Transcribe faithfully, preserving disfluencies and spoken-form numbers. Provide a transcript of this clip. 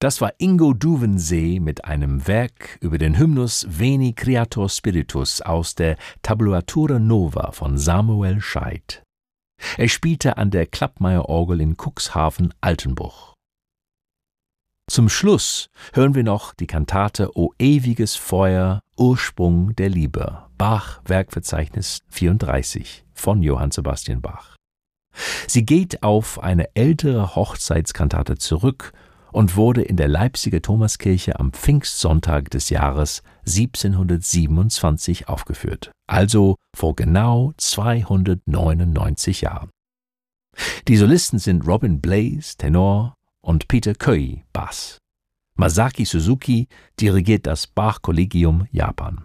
Das war Ingo Duvensee mit einem Werk über den Hymnus Veni Creator Spiritus aus der Tabulatura Nova von Samuel Scheidt. Er spielte an der Klappmeier-Orgel in Cuxhaven-Altenbuch. Zum Schluss hören wir noch die Kantate O ewiges Feuer, Ursprung der Liebe, Bach Werkverzeichnis vierunddreißig von Johann Sebastian Bach. Sie geht auf eine ältere Hochzeitskantate zurück und wurde in der Leipziger Thomaskirche am Pfingstsonntag des Jahres siebzehnhundertsiebenundzwanzig aufgeführt, also vor genau zweihundertneunundneunzig Jahren. Die Solisten sind Robin Blaze, Tenor, und Peter Koei, Bass. Masaki Suzuki dirigiert das Bach-Kollegium Japan.